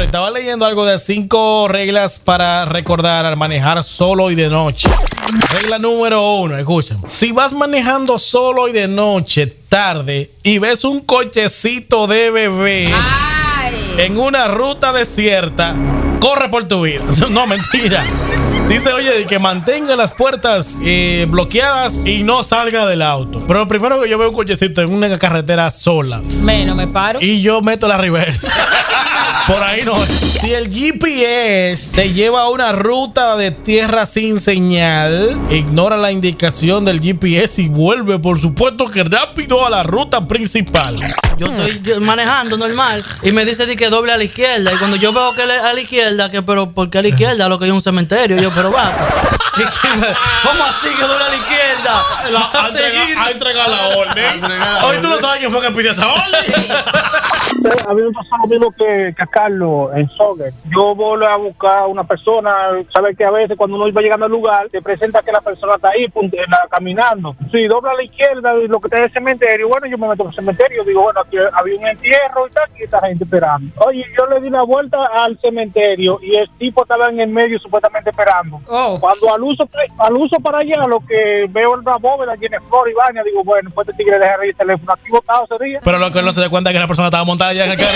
Estaba leyendo algo de 5 reglas para recordar al manejar solo y de noche. Regla número 1, escuchen. Si vas manejando solo y de noche, tarde, y ves un cochecito de bebé en una ruta desierta, corre por tu vida. No, mentira. Dice, oye, que mantenga las puertas bloqueadas y no salga del auto. Pero primero que yo veo un cochecito en una carretera sola. Menos me paro. Y yo meto la reversa. Por ahí no. Si el GPS te lleva a una ruta de tierra sin señal, ignora la indicación del GPS y vuelve, por supuesto, que rápido a la ruta principal. Yo estoy manejando normal y me dice que doble a la izquierda. Y cuando yo veo que a la izquierda, que pero ¿por qué a la izquierda? Lo que hay un cementerio. Yo, pero va. ¿Cómo así que doble a la izquierda? A entregar la orden. Hoy tú no sabes quién fue que pidió esa orden. A mí me pasó lo mismo que a Carlos en Soger. Yo voy a buscar a una persona, sabes que a veces cuando uno va llegando al lugar, te presenta que la persona está ahí caminando. Sí, dobla a la izquierda y lo que está en el cementerio. Bueno, yo me meto en el cementerio, digo, bueno, aquí había un entierro y tal, y esta gente esperando. Oye, yo le di la vuelta al cementerio y el tipo estaba en el medio supuestamente esperando. Cuando al uso para allá, lo que veo en la bóveda llena de flor y baña, digo, bueno, pues este tigre deja el teléfono aquí botado ese día. Pero lo que él no se da cuenta es que la persona estaba montada allá en el carro.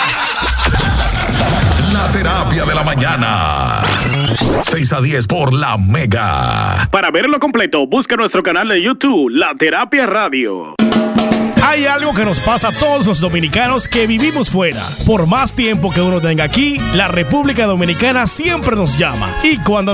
La terapia de la mañana. 6 a 10 por La Mega. Para verlo completo, busca nuestro canal de YouTube, La Terapia Radio. Hay algo que nos pasa a todos los dominicanos que vivimos fuera. Por más tiempo que uno tenga aquí, la República Dominicana siempre nos llama. Y cuando